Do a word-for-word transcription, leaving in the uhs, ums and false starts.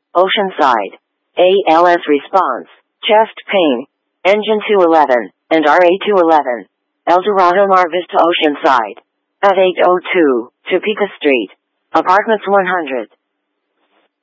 Oceanside. A L S response, chest pain, engine two eleven, and R A two eleven. El Dorado Mar Vista Oceanside. At eight oh two, Topeka Street. Apartments one hundred.